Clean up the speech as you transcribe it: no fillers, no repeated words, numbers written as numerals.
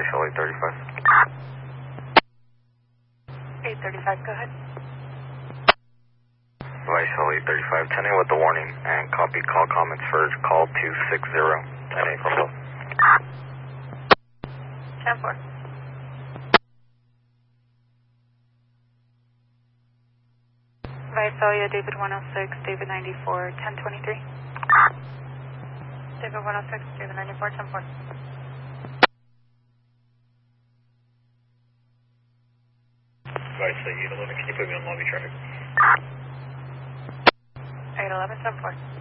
Vicel 835. 835, go ahead. Vicel 835, 10 with the warning and copy call comments for call 260. 10 from Bill. 10-4. Visalia, David 106, David 94, 1023. David 106, David 94, 10-4. Visalia 811, can you put me on lobby traffic? 811, 10-4.